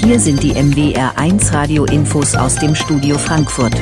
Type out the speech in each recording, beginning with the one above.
Hier sind die MWR1 Radio-Infos aus dem Studio Frankfurt.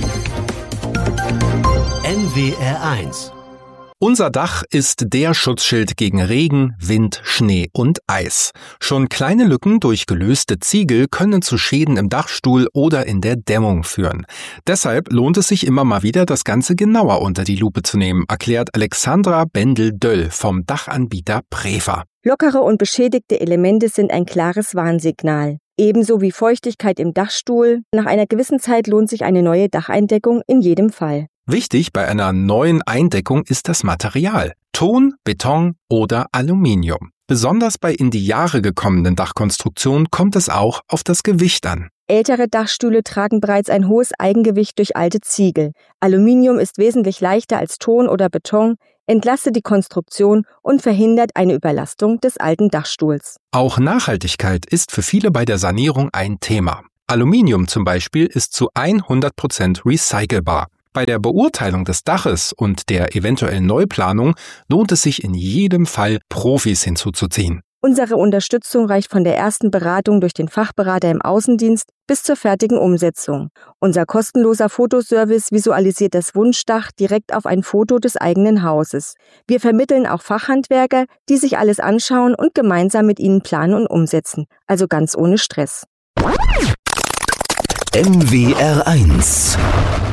MWR1. Unser Dach ist der Schutzschild gegen Regen, Wind, Schnee und Eis. Schon kleine Lücken durch gelöste Ziegel können zu Schäden im Dachstuhl oder in der Dämmung führen. Deshalb lohnt es sich immer mal wieder, das Ganze genauer unter die Lupe zu nehmen, erklärt Alexandra Bendel-Döll vom Dachanbieter Prefa. Lockere und beschädigte Elemente sind ein klares Warnsignal. Ebenso wie Feuchtigkeit im Dachstuhl. Nach einer gewissen Zeit lohnt sich eine neue Dacheindeckung in jedem Fall. Wichtig bei einer neuen Eindeckung ist das Material: Ton, Beton oder Aluminium. Besonders bei in die Jahre gekommenen Dachkonstruktionen kommt es auch auf das Gewicht an. Ältere Dachstühle tragen bereits ein hohes Eigengewicht durch alte Ziegel. Aluminium ist wesentlich leichter als Ton oder Beton, entlastet die Konstruktion und verhindert eine Überlastung des alten Dachstuhls. Auch Nachhaltigkeit ist für viele bei der Sanierung ein Thema. Aluminium zum Beispiel ist zu 100% recycelbar. Bei der Beurteilung des Daches und der eventuellen Neuplanung lohnt es sich in jedem Fall, Profis hinzuzuziehen. Unsere Unterstützung reicht von der ersten Beratung durch den Fachberater im Außendienst bis zur fertigen Umsetzung. Unser kostenloser Fotoservice visualisiert das Wunschdach direkt auf ein Foto des eigenen Hauses. Wir vermitteln auch Fachhandwerker, die sich alles anschauen und gemeinsam mit ihnen planen und umsetzen. Also ganz ohne Stress. MWR1